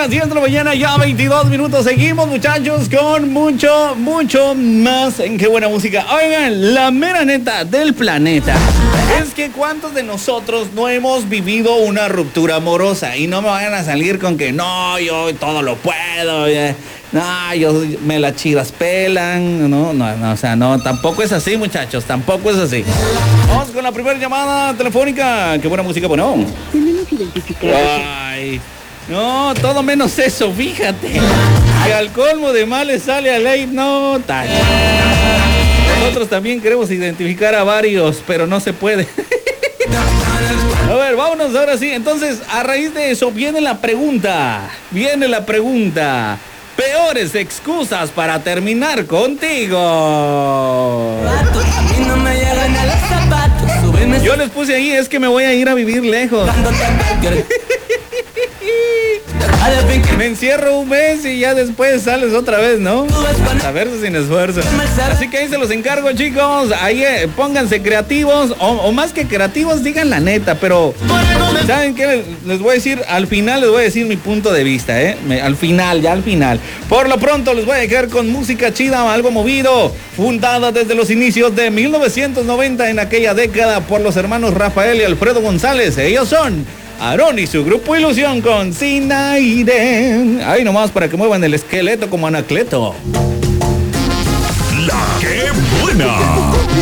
las 10 de la mañana, ya 22 minutos. Seguimos, muchachos, con mucho más en Qué Buena Música. Oigan, la mera neta del planeta es que cuántos de nosotros no hemos vivido una ruptura amorosa. Y no me vayan a salir con que no, yo todo lo puedo, no, yo me las chivas pelan. No, o sea, no, tampoco es así, muchachos, tampoco es así. Vamos con la primera llamada telefónica. Qué Buena Música, bueno. Tenemos identificado. Ay, no, todo menos eso, fíjate. Que al colmo de males sale a ley, no, tacho. Nosotros también queremos identificar a varios, pero no se puede. A ver, vámonos ahora sí. Entonces, a raíz de eso viene la pregunta. Peores excusas para terminar contigo. Yo les puse ahí, es que me voy a ir a vivir lejos. Me encierro un mes y ya después sales otra vez, ¿no? A verse sin esfuerzo. Así que ahí se los encargo, chicos. Ahí pónganse creativos o más que creativos, digan la neta. Pero ¿saben qué? Les voy a decir, al final les voy a decir mi punto de vista, al final. Por lo pronto les voy a dejar con música chida, algo movido, fundada desde los inicios de 1990 en aquella década por los hermanos Rafael y Alfredo González. Ellos son Aarón y su grupo Ilusión con Sin Aire. Ahí nomás para que muevan el esqueleto como Anacleto.